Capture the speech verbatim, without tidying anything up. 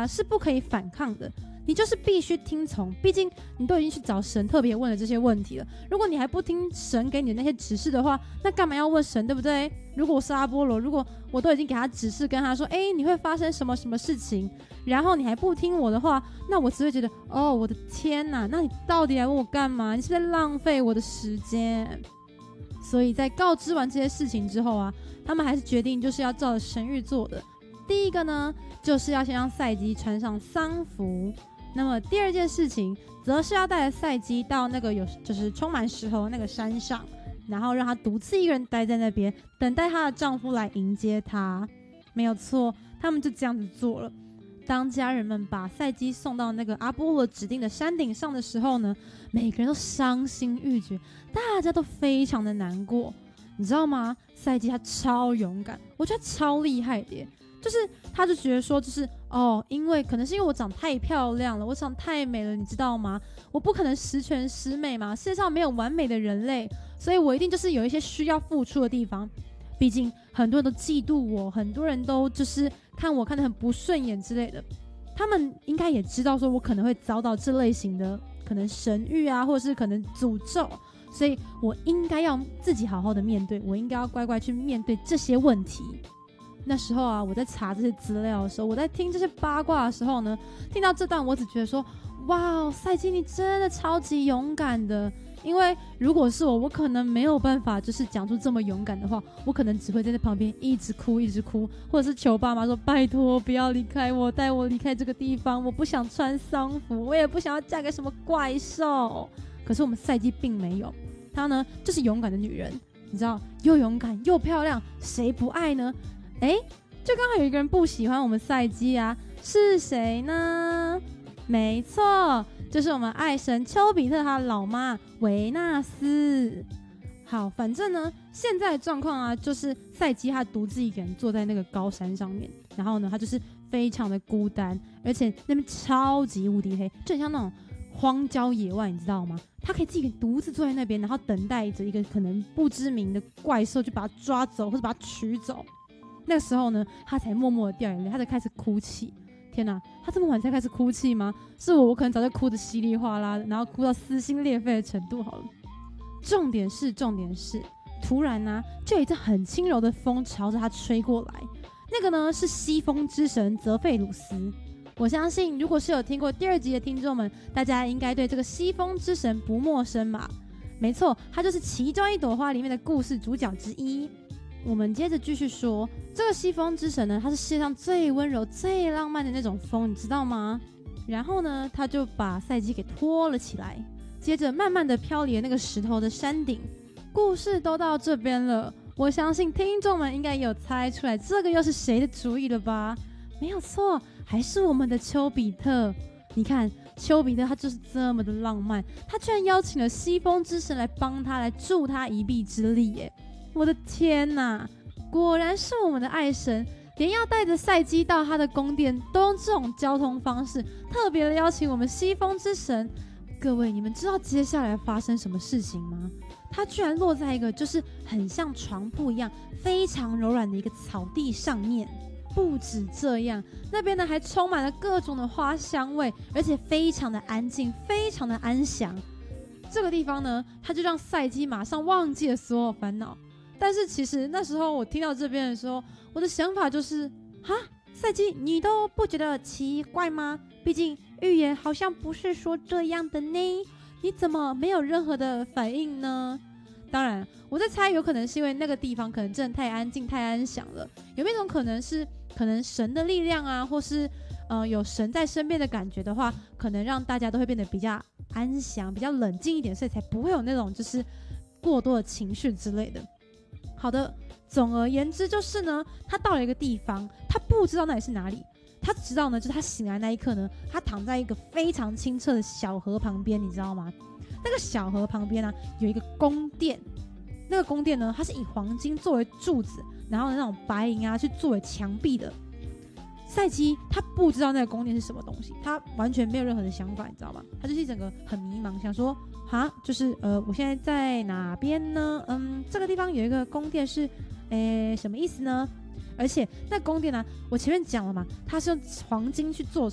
啊是不可以反抗的，你就是必须听从，毕竟你都已经去找神特别问了这些问题了，如果你还不听神给你的那些指示的话，那干嘛要问神，对不对？如果我是阿波罗，如果我都已经给他指示，跟他说哎，你会发生什么什么事情，然后你还不听我的话，那我只会觉得哦，我的天哪，那你到底来问我干嘛？你是在浪费我的时间。所以在告知完这些事情之后啊，他们还是决定就是要照着神谕做的。第一个呢，就是要先让赛姬穿上丧服，那么第二件事情则是要带着赛姬到那个有就是充满石头的那个山上，然后让她独自一个人待在那边，等待她的丈夫来迎接她。没有错，他们就这样子做了。当家人们把赛姬送到那个阿波罗指定的山顶上的时候呢，每个人都伤心欲绝，大家都非常的难过。你知道吗？赛姬她超勇敢，我觉得超厉害的耶。就是他就觉得说，就是哦，因为可能是因为我长太漂亮了，我长太美了，你知道吗？我不可能十全十美嘛，世界上没有完美的人类，所以我一定就是有一些需要付出的地方。毕竟很多人都嫉妒我，很多人都就是看我看得很不顺眼之类的，他们应该也知道说我可能会遭到这类型的可能神谕啊，或者是可能诅咒，所以我应该要自己好好的面对，我应该要乖乖去面对这些问题。那时候啊，我在查这些资料的时候，我在听这些八卦的时候呢，听到这段我只觉得说，哇，赛姬你真的超级勇敢的。因为如果是我，我可能没有办法就是讲出这么勇敢的话，我可能只会在那旁边一直哭一直哭，或者是求爸妈说拜托不要离开我，带我离开这个地方，我不想穿丧服，我也不想要嫁给什么怪兽。可是我们赛姬并没有，她呢就是勇敢的女人，你知道，又勇敢又漂亮，谁不爱呢？哎，就刚好有一个人不喜欢我们赛姬啊，是谁呢？没错，就是我们爱神丘比特他的老妈维纳斯。好，反正呢，现在的状况啊，就是赛姬他独自一个人坐在那个高山上面，然后呢，他就是非常的孤单，而且那边超级无敌黑，就很像那种荒郊野外，你知道吗？他可以自己独自坐在那边，然后等待着一个可能不知名的怪兽去把他抓走，或者把他取走。那个时候呢，他才默默的掉眼泪，他才开始哭泣。天哪，他这么晚才开始哭泣吗？是我，我可能早就哭得稀里哗啦的，然后哭到撕心裂肺的程度好了。重点是，重点是，突然呢、啊，就有一阵很轻柔的风朝着他吹过来。那个呢是西风之神泽费鲁斯。我相信，如果是有听过第二集的听众们，大家应该对这个西风之神不陌生吧？没错，他就是其中一朵花里面的故事主角之一。我们接着继续说，这个西风之神呢，它是世界上最温柔、最浪漫的那种风，你知道吗？然后呢，他就把赛姬给拖了起来，接着慢慢的飘离了那个石头的山顶。故事都到这边了，我相信听众们应该有猜出来，这个又是谁的主意了吧？没有错，还是我们的丘比特。你看，丘比特他就是这么的浪漫，他居然邀请了西风之神来帮他，来助他一臂之力耶！我的天哪，果然是我们的爱神，连要带着赛姬到他的宫殿都用这种交通方式，特别的邀请我们西风之神。各位，你们知道接下来发生什么事情吗？他居然落在一个就是很像床铺一样非常柔软的一个草地上面。不止这样，那边呢还充满了各种的花香味，而且非常的安静，非常的安详。这个地方呢，他就让赛姬马上忘记了所有烦恼。但是其实那时候我听到这边的时候，我的想法就是哈，赛姬你都不觉得奇怪吗？毕竟预言好像不是说这样的呢，你怎么没有任何的反应呢？当然我在猜，有可能是因为那个地方可能真的太安静太安详了，有没有一种可能是可能神的力量啊，或是呃有神在身边的感觉的话，可能让大家都会变得比较安详比较冷静一点，所以才不会有那种就是过多的情绪之类的。好的，总而言之就是呢，他到了一个地方，他不知道那里是哪里，他知道呢，就是他醒来那一刻呢，他躺在一个非常清澈的小河旁边，你知道吗？那个小河旁边呢、啊，有一个宫殿，那个宫殿呢，它是以黄金作为柱子，然后那种白银啊去作为墙壁的。赛姬他不知道那个宫殿是什么东西，他完全没有任何的想法，你知道吗？他就是一整个很迷茫，想说哈，就是呃，我现在在哪边呢？嗯，这个地方有一个宫殿是，诶，什么意思呢？而且那宫殿呢、啊，我前面讲了嘛，它是用黄金去做